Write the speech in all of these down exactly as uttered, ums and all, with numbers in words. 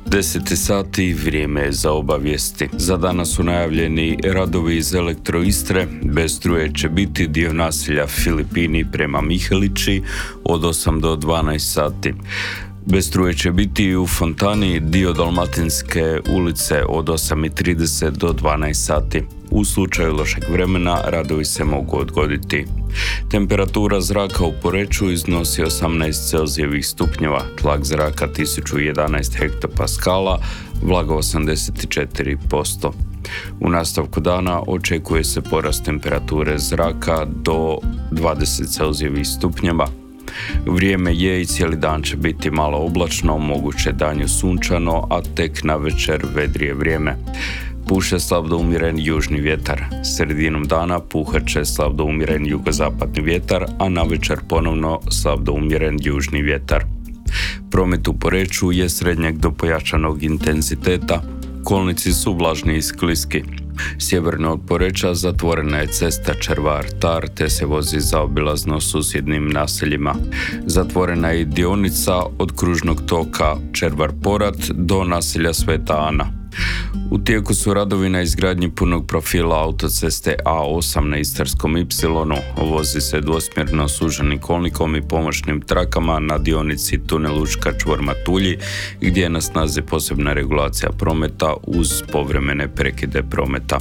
deset sati, vrijeme je za obavijesti. Za danas su najavljeni radovi iz Elektroistre, bez struje će biti dio naselja Filipini prema Mihelići od osam do dvanaest sati. Bez struje će biti i u Fontani dio Dalmatinske ulice od osam i trideset do dvanaest sati. U slučaju lošeg vremena radovi se mogu odgoditi. Temperatura zraka u Poreču iznosi osamnaest celzijevih stupnjeva, tlak zraka tisuću jedanaest hektopaskala, vlaga osamdeset četiri posto. U nastavku dana očekuje se porast temperature zraka do dvadeset celzijevih stupnjeva. Vrijeme je i cijeli dan će biti malo oblačno, moguće danju sunčano, a tek na večer vedrije vrijeme. Puše slab do umjeren južni vjetar. Sredinom dana puhat će slab do umjeren jugozapadni vjetar, a na večer ponovno slab do umjeren južni vjetar. Promet u Poreču je srednjeg do pojačanog intenziteta. Kolnici su vlažni i skliski. Sjeverno od Poreča zatvorena je cesta Červar-Tar te se vozi zaobilazno susjednim naseljima. Zatvorena je i dionica od kružnog toka Červar-Porat do naselja Sveta Ana. U tijeku su radovi na izgradnji punog profila autoceste A osam na Istarskom ipsilonu. Vozi se dvosmjerno suženim kolnikom i pomoćnim trakama na dionici tunel Učka čvor Matulji, gdje je na snazi posebna regulacija prometa uz povremene prekide prometa.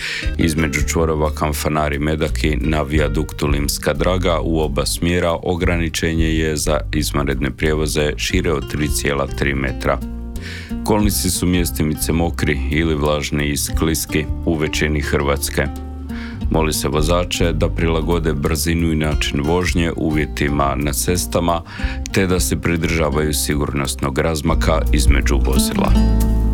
Između čvorova Kamfanari Medaki na vijaduktu Limska Draga u oba smjera ograničenje je za izvanredne prijevoze šire od tri zarez tri metra. Kolnici su mjestimice mokri ili vlažni i skliski u većini Hrvatske. Moli se vozače da prilagode brzinu i način vožnje uvjetima na cestama te da se pridržavaju sigurnosnog razmaka između vozila.